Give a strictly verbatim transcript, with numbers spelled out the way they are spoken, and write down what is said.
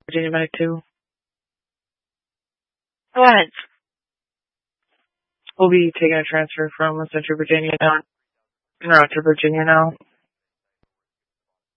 Virginia Medic two. What? We'll be taking a transfer from Central Virginia down, no, to Virginia now.